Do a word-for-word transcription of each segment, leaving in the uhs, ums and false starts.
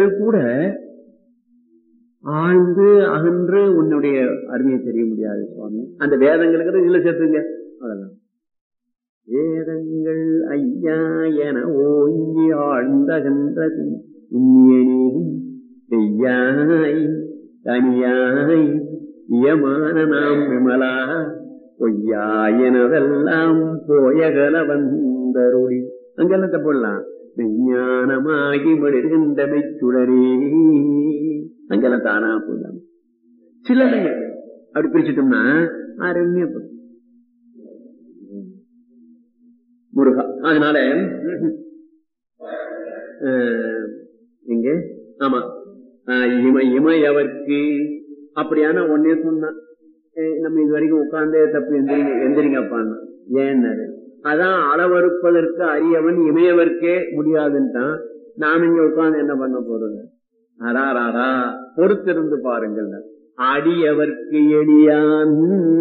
கூட ஆழ்ந்து அகன்று உன்னுடைய அருமையை தெரிய முடியாது சுவாமி. அந்த வேதங்களுக்கு இதுல சேர்த்துங்க. அவ்வளவுதான். வேதங்கள் ஐயா என ஓங்கி ஆழ்ந்தகன்றது செய்யாய் தனியாய் இயமான நாம் விமலா பொய்யா எனதெல்லாம் போயகல வந்தருளி. அங்கெல்லாம் தப்படலாம். விஞ்ஞானமாகி மடுகின்றமை சுடரே, அங்கெல்லாம் தானா போடலாம். சில அப்படி பிரிச்சுட்டோம்னா அருமையா முருகா. அதனால இங்க ஆமா இம இமையவர்க்கு அப்படியான ஒன்னே சொன்னான். நம்ம இது வரைக்கும் உட்கார்ந்தே தப்பு எந்திரிங்க எந்திரிங்கப்பான்னா ஏன்னாரு, அதான் அளவறுப்பதற்கு அரியவன் இமையவர்க்கே முடியாதுன்ட்டான். நாம இங்க உட்கார்ந்து என்ன பண்ண போறது? அடாராடா பொறுத்திருந்து பாருங்கள். அடியவர்க்கு எளியான்.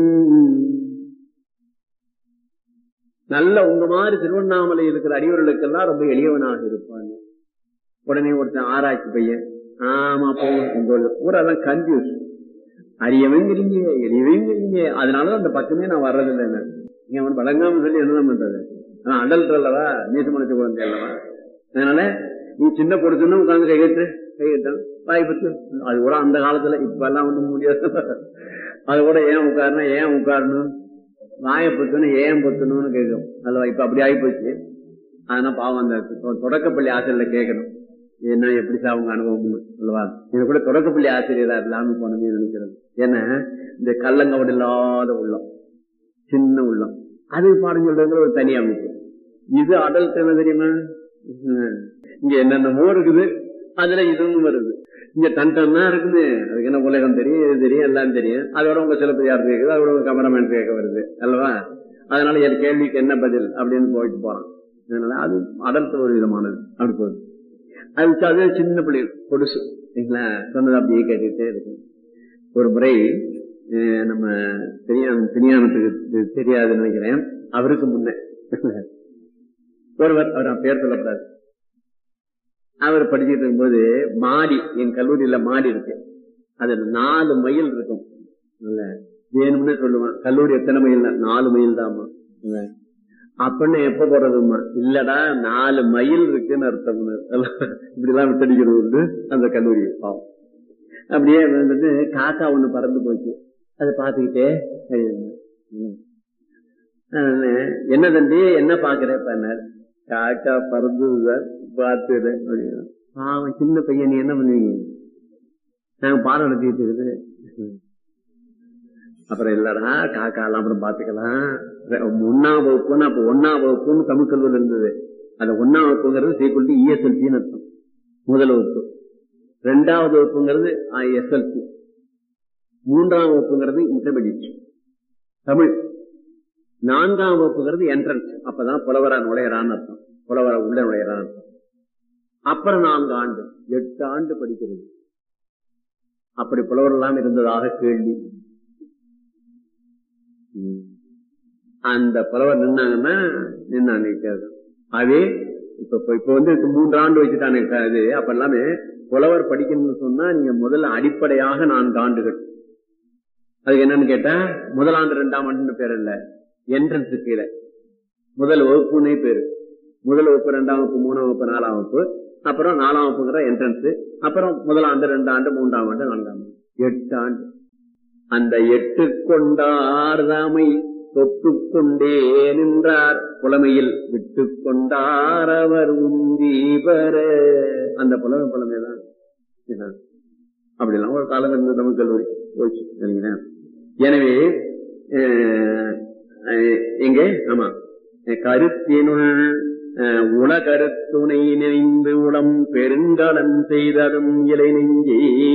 நல்ல உங்க மாதிரி திருவண்ணாமலை இருக்கிற அடியவர்களுக்கெல்லாம் ரொம்ப எளியவனாக இருப்பாங்க. உடனே ஒருத்தன் ஆராய்ச்சி பையன், ஆமா போகும் ஊரெல்லாம் கன்ஃபியூஸ். அரியவங்கிறீங்க எளியவங்கிறீங்க, அதனாலதான் அந்த பக்கமே நான் வர்றதில்லை. நீங்க அவன் வழங்காம சொல்லி என்னதான் பண்றது? ஆனா அடல்ட் அல்லவா, நீசமனத்து குழந்தை அல்லவா. அதனால நீ சின்ன பொறுத்துன்னு உட்காந்து கைகட்டு கைகட்டான் வாய்ப்பு. அது கூட அந்த காலத்துல, இப்ப எல்லாம் ஒண்ணும் முடியாது. அது கூட ஏன் உட்காரணும் ஏன் உட்காரணும் வாயை பொத்தணும் ஏன் பொத்தணும்னு கேட்கும் அல்லவா. இப்ப அப்படி ஆகிப்போச்சு. அதனால பாவம் அந்த தொடக்கப்பள்ளி ஆசிரியர்ல கேட்கணும், என்ன எப்படி சார் அவங்க அனுபவம் அல்லவா. இது கூட தொடக்கப்பள்ளி ஆசிரியரா இல்லாம போனமே நினைக்கிறது. ஏன்னா இந்த கள்ளங்கவடு இல்லாத உள்ளம், சின்ன உள்ளம், அது பாடம் சொல்றதுல ஒரு தனி அமைப்பு. இது அடல்ட் என்ன தெரியுமா, இங்க என்னென்னமோ இருக்குது, அதுல இதுவும் வருது. இங்க டன் டன்னா இருக்குது, அதுக்கு என்ன உலகம் தெரியும் இது தெரியும் எல்லாம் தெரியும். அதோட உங்க சிலப்பதிகாரம் கேட்குது, அதோட உங்க கமரமேன் கேட்க வருது அல்லவா. அதனால என் கேள்விக்கு என்ன பதில் அப்படின்னு போயிட்டு போறான். அதனால அது அடல்ட் ஒரு விதமானது. அப்படி போகுது. அதுக்கு அது சின்ன பிள்ளைகள் பொடுசு சரிங்களா, சொன்னது அப்படியே கேட்டுக்கிட்டே இருக்கு. ஒரு முறை நம்ம தெரியாமத்துக்கு தெரியாதுன்னு நினைக்கிறேன், அவருக்கு முன்ன ஒருவர், அவர் பேர் சொல்லப்படாது, அவர் படிச்சுட்டு இருக்கும்போது மாடி, என் கல்லூரியில மாடி இருக்கு, அதுல நாலு மைல் இருக்கும். வேணும்னு சொல்லுவான், கல்லூரி எத்தனை மைல்? நாலு மைல் தாமா. அப்படின்னு எப்ப போறதுமா? இல்லடா நாலு மைல் இருக்குன்னு அர்த்தம். இப்படி எல்லாம் விட்டடிக்கிறது உண்டு அந்த கல்லூரி. பாவம். அப்படியே வந்துட்டு காக்கா ஒண்ணு பறந்து போச்சு, அதை பார்த்துக்கிட்டே என்ன தம்பி என்ன பாக்குறேன்? காக்கா பறந்துதான் பார்த்து. அவன் சின்ன பையன், நீ என்ன பண்ணுவீங்க? நாங்க பாடம் நடத்திட்டு இருக்குது. அப்புறம் இல்லடா காக்கா எல்லாம் அப்புறம் பாத்துக்கலாம். ஒன்னாம் வகுப்புன்னு அப்ப ஒன்னாம் வகுப்புன்னு தமிழ் கல்வியில் இருந்தது. அந்த ஒன்னாம் வகுப்புங்கிறது சீக்குவல் இஎஸ்எல்சின்னு அர்த்தம், முதல் வகுப்பு. ரெண்டாவது வகுப்புங்கிறது எஸ்எல்சி, மூன்றாம் வகுப்புங்கிறது இன்டர்மீடியட் தமிழ், நான்காம் வகுப்புங்கிறது என்ட்ரன்ஸ். அப்பதான் புலவரா நுழையறான்னு அர்த்தம், புலவரா உள்ள நுழையறான்னு அர்த்தம். அப்புறம் நான்கு ஆண்டு எட்டு ஆண்டு படிக்கிறது. அப்படி புலவர் எல்லாம் இருந்ததாக கேள்வி. அந்த புலவர் நின்னாங்கன்னா நின்னாங்க. அதே இப்ப இப்ப வந்து மூன்று ஆண்டு வச்சுட்டானே இது. அப்ப எல்லாமே புலவர் படிக்கணும்னு சொன்னா நீங்க முதல்ல அடிப்படையாக நான்கு ஆண்டுகள். அதுக்கு என்னன்னு கேட்டா முதலாண்டு இரண்டாம் ஆண்டு பேர் இல்ல, என்ட்ரன்ஸ் கீழே முதல் வகுப்புன்னே பேரு. முதல் வகுப்பு, இரண்டாம் வகுப்பு, மூணாம் வகுப்பு, நாலாம் வகுப்பு, அப்புறம் நாலாம் வகுப்புங்கிற என்ட்ரன்ஸ், அப்புறம் முதலாண்டு, ரெண்டாம் ஆண்டு, மூன்றாம் ஆண்டு, நான்காம் ஆண்டு, எட்டு ஆண்டு. அந்த எட்டு கொண்டார்தாமை தொட்டு கொண்டே நின்றார் புலமையில் விட்டு கொண்டார் அவர் உந்தி பெற. அந்த புலமை புலமைதான். அப்படி எல்லாம் ஒரு காலம் இருந்த தமிழ் கல்லூரி போச்சு. எனவே எங்க ஆமா கருத்தினுள் உலகருத்துணை நினைந்து உளம் பெருங்கலன் செய்ததும் இலை நெஞ்சே.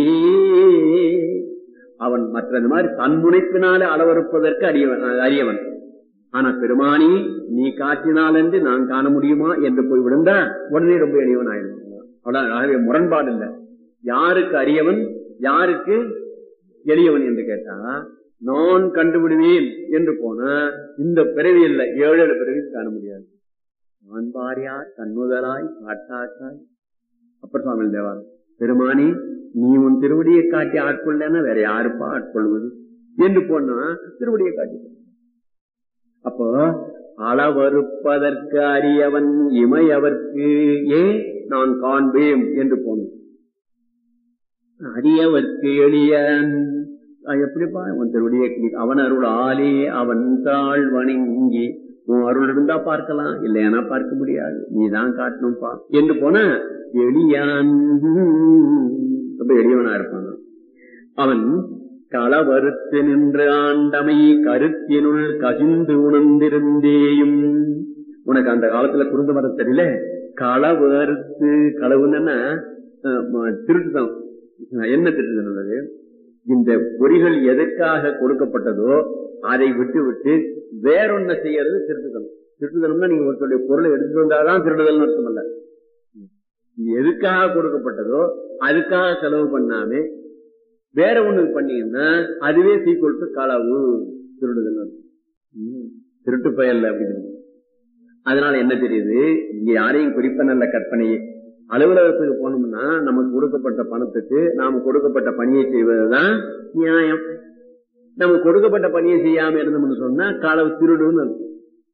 அவன் மற்ற மாதிரி தன்முனைப்பினாலே அளவறுப்பதற்கு அடியவன் அறியவன். ஆனா பெருமானி நீ காட்டினால் என்று நான் காண முடியுமா என்று போய் விழுந்தா உடனே ரொம்ப எளியவன் ஆயிடுவான். அவ்வளவு முரண்பாடு இல்லை. யாருக்கு அறியவன் யாருக்கு எளியவன் என்று கேட்டா நான் கண்டுபிடுவேன் என்று போனா இந்த பிறவி இல்லை, ஏழு ஏழு பிறவி காண முடியாது. நான் பாரியார் கண்ணுதலாய் காட்டாக்காய் அப்பர் சுவாமி தேவாரம் பெருமானி நீ உன் திருவடியை காட்டி ஆட்கொள்ளனா வேற யாருப்பா ஆட்கொள்வது என்று போனா திருவடியை காட்டி. அப்போ அளவறுப்பதற்கு அறியவன் இமையவர்க்கு ஏ நான் காண்பேன் என்று போனோம். அரியவர்க்கு எளியன் எப்படிப்பா உன் திருவடியை அவன் அருள் ஆலே அவன் தாழ் வணங்கி உன் அருள் இருந்தா பார்க்கலாம், இல்லையானா பார்க்க முடியாது, நீதான் காட்டணும்பா என்று போன எளியான் ரொம்ப எளியவனா இருப்பான். அவன் களவறுத்து நின்று ஆண்டமை கருத்தினுள் கசிந்து உணர்ந்திருந்தேயும். உனக்கு அந்த காலத்துல குறுந்து வர தெரியல. களவறுத்து களவுன்னா திருட்டுதான். என்ன திருட்டுது? இந்த பொறிகள் எதற்காக கொடுக்கப்பட்டதோ அதை விட்டு விட்டு வேறொன்ன செய்யறது திருட்டுதனம். திருட்டுதனம்னா நீங்க ஒருத்தருடைய பொருளை எடுத்துட்டு வந்தாதான் திருடுதல் அர்த்தம் அல்ல. எதுக்காக கொடுக்கப்பட்டதோ அதுக்காக செலவு பண்ணாமே வேற ஒண்ணு பண்ணீங்கன்னா அதுவே சீக்கிரம் களவு திருடுதல் அர்த்தம். திருட்டு பயல்ல அப்படின்னு. அதனால என்ன தெரியுது, இங்க யாரையும் குறிப்ப நல்ல கற்பனையே. அலுவலகத்துக்கு போனோம்னா நமக்கு கொடுக்கப்பட்ட பணத்துக்கு நாம கொடுக்கப்பட்ட பணியை செய்வதுதான் நியாயம். நமக்கு கொடுக்கப்பட்ட பணியை செய்யாம இருந்தோம்னு சொன்னா களவு திருடுன்னு அர்த்தம்.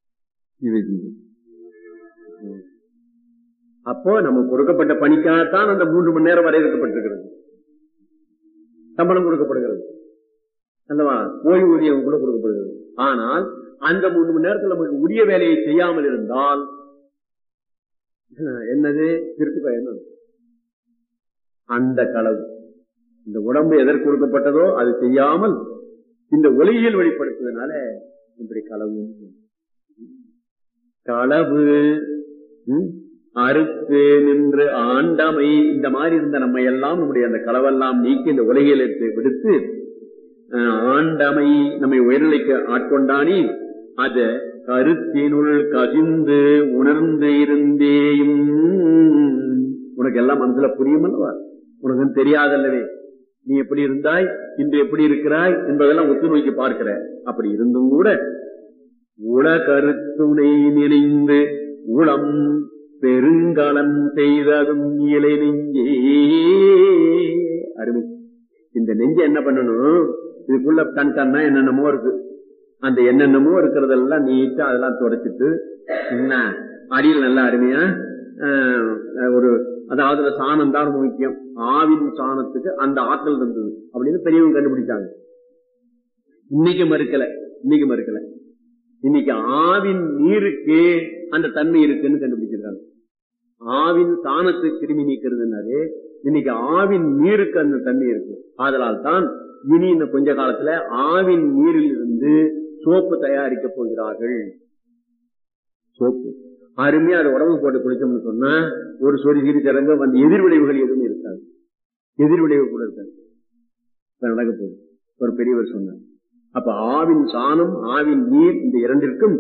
அப்போ நமக்கு கொடுக்கப்பட்ட பணிக்காகத்தான் அந்த மூன்று மணி நேரம் வரையறுக்கப்பட்டிருக்கிறது. சம்பளம் கொடுக்கப்படுகிறது அல்லவா, ஓய்வூதியம் கூட கொடுக்கப்படுகிறது. ஆனால் அந்த மூன்று மணி நேரத்தில் நமக்கு உரிய வேலையை செய்யாமல் இருந்தால் என்னது திருட்டு பயன். அந்த களவு இந்த உடம்பு எதற்கு கொடுக்கப்பட்டதோ அது செய்யாமல் இந்த ஒளியில் வெளிப்படுத்துவதனால இப்படி களவு. களவு அறுத்து நின்று ஆண்டமை இந்த மாதிரி இருந்த நம்ம எல்லாம் நம்முடைய அந்த களவெல்லாம் நீக்கி இந்த உலகில் விடுத்து ஆண்டமை நம்மை உயர்நிலைக்கு ஆட்கொண்டானி அத கருத்தினுள் கசிந்து உணர்ந்து இருந்தேயும். உனக்கு எல்லாம் மனசுல புரியும் அல்லவா, உனக்கு தெரியாதல்லவே. நீ எப்படி இருந்தாய் இன்று எப்படி இருக்கிறாய் என்பதெல்லாம் ஒத்து நோக்கி பார்க்கிற. அப்படி இருந்தும் கூட உள கருத்துணை நினைந்து உளம் பெருங்கலம் செய்ததும் இலை நெஞ்சே. அருமை. இந்த நெஞ்ச என்ன பண்ணணும், இதுக்குள்ள தன் தன்னா என்னென்னமோ இருக்கு. அந்த என்னென்னமோ இருக்கிறதெல்லாம் நீட்டா அதெல்லாம் தொடச்சிட்டு என்ன அடியில் நல்லா அருமையா ஒரு அதாவது சாணம் தான் முக்கியம். ஆவின் சாணத்துக்கு அந்த ஆற்றல் இருந்தது அப்படின்னு பெரியவங்க கண்டுபிடிச்சாங்க. இன்னைக்கு மறுக்கல இன்னைக்கு மறுக்கல இன்னைக்கு ஆவின் நீருக்கு அந்த தன்மை இருக்குன்னு கண்டுபிடிச்சிருக்காங்க. ஆவின் சாணத்துக்கு கிருமி நீக்கிறதுனாலே இன்னைக்கு ஆவின் நீருக்கு அந்த தன்மை இருக்கு. ஆதலால் தான் இனி இந்த கொஞ்ச காலத்துல ஆவின் நீரில் இருந்து சோப்பு தயாரிக்க போகிறார்கள். சோப்பு அருமையா அதை உடம்பு போட்டு குளிச்சோம்னு சொன்னா ஒரு சொறி சிறி தரங்க வந்து எதிர்விளைவுகள் எதுவும் இருக்காது. எதிர்விளைவு கூட இருக்காது. நடக்க போகுது ஒரு பெரியவர் சொன்னார். அப்ப ஆவின் சாணம் ஆவின் நீர் இந்த இரண்டிற்கும்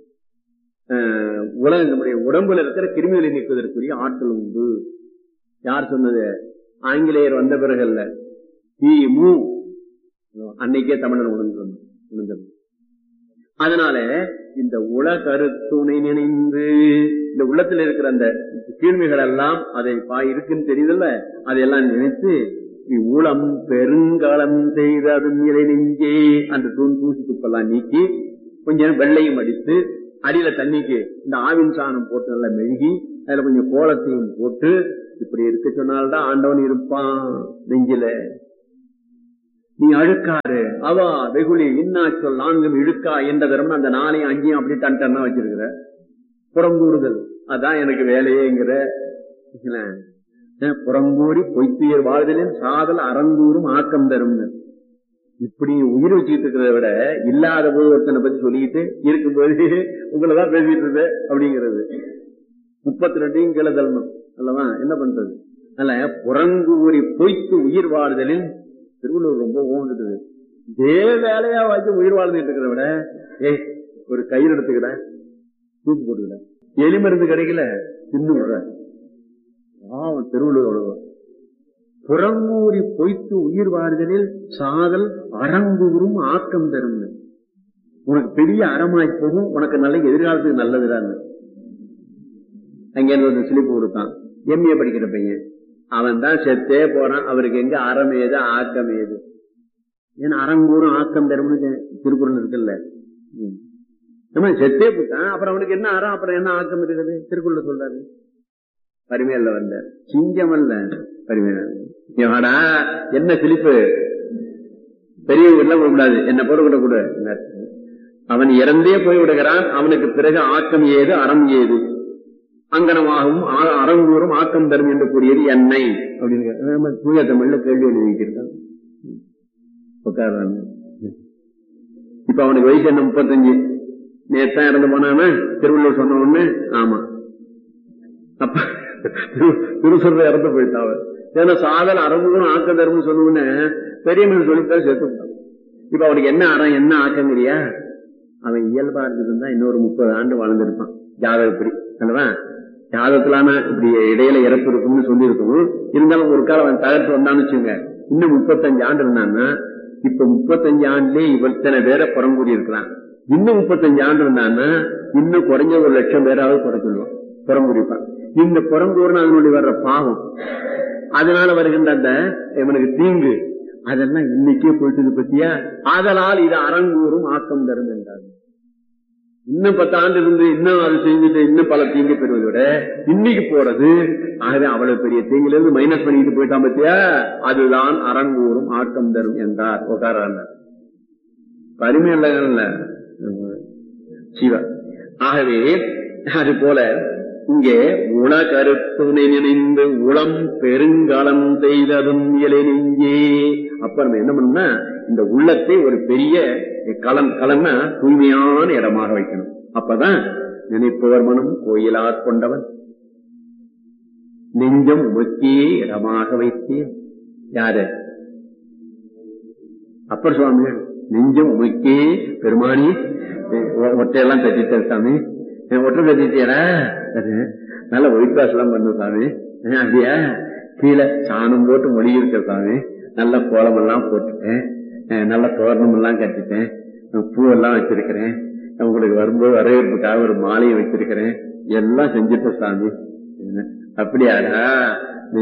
உலக நம்முடைய உடம்புல இருக்கிற கிருமிகளை நீக்குவதற்குரிய ஆற்றல் உண்டு. யார் சொன்னது? ஆங்கிலேயர் வந்த பிறகு அல்ல, திமு அன்னைக்கே தமிழர் உணர்ந்து உணர்ந்தது. அதனால இந்த உல கருத்துணை நினைந்து இந்த உள்ளத்துல இருக்கிற அந்த கீழ்மைகள் எல்லாம் அதை இருக்குன்னு தெரியுதுல்ல, அதையெல்லாம் நினைத்து உளம் பெருங்காலம் செய்த அது இலை நெஞ்சே அந்த தூண் தூசி துப்பெல்லாம் நீக்கி கொஞ்சம் வெள்ளையும் அடித்து அடியில தண்ணிக்கு இந்த ஆவின் சாணம் போட்டு நல்லா மெழுகி அதுல கொஞ்சம் கோலத்தையும் போட்டு இப்படி இருக்க சொன்னால்தான் ஆண்டவன் இருப்பான் நெஞ்சில. நீ அழுக்காரு அவா வெகுளி இன்னா சொல் நான்கும் இழுக்கா என்ற தரம் அந்த நாளையும் அங்கேயும் அப்படி டன் டன்னா வச்சிருக்கிற புறங்கூறுதல். அதான் எனக்கு வேலையேங்கிற புறங்கூறி பொய்த்துயர் வாழ்தலின் சாதல் அறங்கூறும் ஆக்கம் தரும். இப்படி உயிர் வச்சுக்கிட்டு இருக்கிறத விட இல்லாத போது ஒருத்தனை பத்தி சொல்லிக்கிட்டு இருக்கும்போது உங்களதான் பேசிட்டு இருந்த அப்படிங்கிறது முப்பத்தி ரெண்டையும் கீழே தள்ளணும் அல்லவா, என்ன பண்றது? அல்ல புறங்கூறி பொய்த்து உயிர் வாழ்தலில் திருவள்ளுவர் ரொம்ப ஓங்குது. இதே வேலையா வச்சு உயிர் வாழ்ந்துட்டு இருக்கிற விட ஏய் ஒரு கயிறு எடுத்துக்கிட தூக்கு போட்டுக்கிட எலி மருந்து கிடைக்கல தின்னு விடுற திருவள்ளுவர். புறங்கூறி பொய்த்து உயிர் வாழ்தலில் சாதல் அறங்கூறும் ஆக்கம் தரும். உனக்கு பெரிய அறமாய் போகும், உனக்கு நல்ல எதிர்காலத்துக்கு நல்லதுதான். அங்கே ஒரு சிலிப்பு கொடுத்தான், எம்ஏ படிக்கிற பையன். அவன் தான் செத்தே போறான். அவருக்கு எங்க அறம் ஏது ஆக்கம் ஏது? ஏன்னா அறங்கூறும் ஆக்கம் தரும்னு திருக்குறள் இருக்குல்ல. நம்ம செத்தே போட்டான், அப்புறம் அவனுக்கு என்ன அறம், அப்புறம் என்ன ஆக்கம் இருக்குது? திருக்குறள் சொல்றாரு. பரிமையில வந்த சிங்கம் அல்ல பரிமையில என்ன சிலிப்பு பெரிய எல்லாம் கூடாது, என்ன போட விட கூட. அவன் இறந்தே போய் விடுகிறான். அவனுக்கு பிறகு ஆக்கம் ஏது அறம் ஏது? அங்கனமாகவும் அறங்கூறும் ஆக்கம் தரும் என்று கூறியது என்னை அப்படின்னு தூய தமிழ்ல கேள்வி எழுதியிருக்கான். இப்ப அவனுக்கு வயசு என்ன? முப்பத்தஞ்சு. நேத்தான் இறந்து போனான திருவள்ளுவர் சொன்ன ஒண்ணு. ஆமா, அப்ப திருசுர இறந்து போயிட்டான். ஏன்னா சாதல் அறங்கூறும் ஆக்கம் தரும்னு சொன்ன பெரிய மனிதன் சொல்லித்தான் சேர்த்து விட்டான். இப்ப அவனுக்கு என்ன அறம் என்ன ஆக்கங்கிறியா? அவன் இயல்பா இருந்திருந்தா இன்னொரு முப்பது ஆண்டு வாழ்ந்திருப்பான். ஜாதகப்படி அல்லவா? ஜாதகத்திலான இப்படி இடையில இறப்பு இருக்கும்னு சொல்லி இருக்கணும். இருந்தாலும் ஒரு காலம் அவன் தகர்த்து வந்தான்னு வச்சுங்க, இன்னும் முப்பத்தஞ்சு ஆண்டு இருந்தான்னா, இப்ப முப்பத்தஞ்சு ஆண்டுலயே இவத்தனை பேரை புறங்கூடி இருக்கிறான். இன்னும் முப்பத்தஞ்சு ஆண்டு இருந்தான்னா இன்னும் குறைஞ்ச ஒரு லட்சம் பேராவது குறைச்சிடுவான், புறங்கூடிப்பான். இந்த புறங்கூறுன்னு அதனுடைய வர்ற பாவம், அதனால வருகின்ற அந்த இவனுக்கு தீங்கு, அதெல்லாம் இன்னைக்கே போயிட்டு பத்தியா. ஆதலால் இது அறங்கூறும் ஆக்கம் தரும் என்றார். இன்னும் பத்து ஆண்டு இருந்து இன்னும் அது செஞ்சுட்டு இன்னும் பல தீங்கு பெறுவதை விட இன்னைக்கு போறது, ஆகவே அவ்வளவு பெரிய தீங்குல இருந்து மைனஸ் பண்ணிட்டு போயிட்டான் பத்தியா. அதுதான் அறங்கூறும் ஆக்கம் தரும் என்றார். உட்கார பரிமை இல்ல சிவா. ஆகவே அது போல இங்கே உள கருத்துணை நினைந்து உளம் பெருங்கலம் செய்ததும் இயலை நெஞ்சே. அப்ப நம்ம என்ன பண்ணா, இந்த உள்ளத்தை ஒரு பெரிய களம், களம்னா தூய்மையான இடமாக வைக்கணும். அப்பதான் நினைப்பவர் மனம் கோயிலாற் கொண்டவன் நெஞ்சம் உமக்கே இடமாக வைத்தேன். யாரு? அப்பர் சுவாமிகள். நெஞ்சம் உமக்கே பெருமானி ஒற்றையெல்லாம் தட்டிட்ட சாமி, ஒற்றை தட்டிட்டியடா, நல்ல ஒயிட் வாஷ் எல்லாம் பண்ணு சாமி. அப்படியா? கீழே சாணம் போட்டு மொழி இருக்க சாமி, நல்ல கோலம் எல்லாம் போட்டுட்டேன், நல்ல தோரணம் எல்லாம் கட்டிட்டேன், பூவெல்லாம் வச்சிருக்கிறேன், உங்களுக்கு வரும்போது வரவேற்புக்காக ஒரு மாலையை வச்சிருக்கிறேன், எல்லாம் செஞ்சுட்ட சாமி. அப்படியாடா?